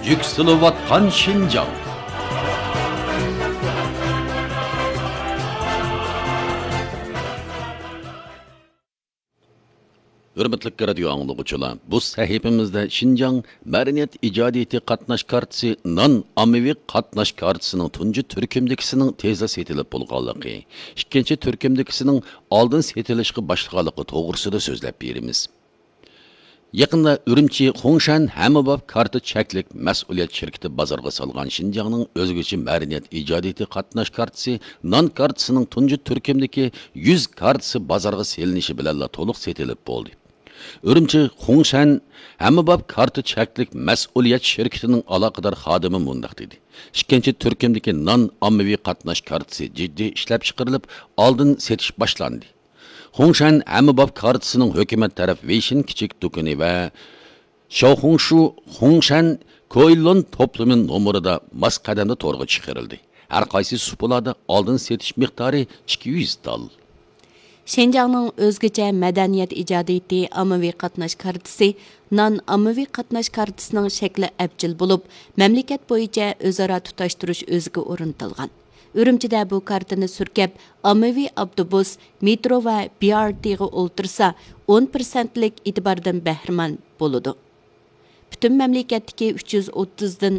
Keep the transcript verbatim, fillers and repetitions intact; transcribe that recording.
Yükselivatkan Şinjan. Hürmetli radio anlıqçılar, bu sahifimizde Şinjan Madaniyat İcadiyeti Qatnaş Kartisi non ommaviy qatnaş kartisining tunji turkumdagisining tezda setilib bo'lganligi, ikkinchi turkumdagisining oldin setilishga boshlaganligi to'g'risida so'zlab beramiz. Yaqinda Urumchi Xongshan Hamabab karta cheklik mas'uliyat shirkati bozorga solgan Şinjanning o'zgacha Madaniyat İcadiyeti Qatnaş Kartisi non kartisining tunji turkumdagi yuz kartisi bozorga selinishi bilan to'liq setilib bo'ldi. Urumchi Xongshan Hamabab karta cheklik mas'uliyat shirkatining aloqador xodimi mundaq dedi. Ikkinchi turkumdagi non ommaviy qatnash kartisi jiddiy ishlab chiqarilib, oldin setish boshlandi. Xongshan Hamabab kartisining hukumat taraf Weishin kichik do'koni va Shaohongshu Xongshan Koilon to'plami nomerida mas qadamda to'g'ri chiqarildi. Har qaysi supularda oldin setish miqdori ikki yuz dol. Şinjanның özgəçə mədəniyyət icadiyeti ommaviy qatnaş kartisi non ommaviy qatnaş kartisining shakli abjil bo'lib, mamlakat bo'yicha o'zaro tutashtirish o'ziga o'rnatilgan. Urumchida bu kartini surkab, ommaviy avtobus, metro va B R T ga o'ltirsa, o'n foizlik e'tibordan bahramand bo'ladi. Bütün mamlakatdagi uch yuz o'ttiz dan